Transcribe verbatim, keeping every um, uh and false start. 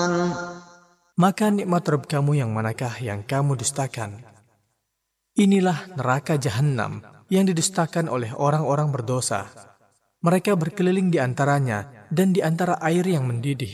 Maka nikmat Rabb kamu yang manakah yang kamu dustakan? Inilah neraka Jahannam yang didustakan oleh orang-orang berdosa. Mereka berkeliling di antaranya dan di antara air yang mendidih.